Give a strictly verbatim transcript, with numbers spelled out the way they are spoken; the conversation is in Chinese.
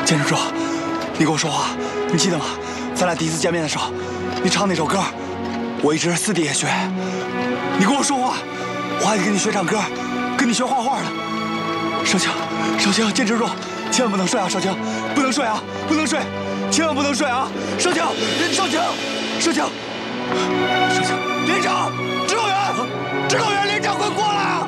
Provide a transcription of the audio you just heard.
坚持住，你跟我说话，你记得吗？咱俩第一次见面的时候，你唱那首歌，我一直私底下学。你跟我说话，我还得跟你学唱歌，跟你学画画的。少卿，少卿，坚持住，千万不能睡啊！少卿，不能睡啊！不能睡，千万不能睡啊！少卿，少卿，少卿，少卿，连长，指导员，指导员，连长，快过来啊！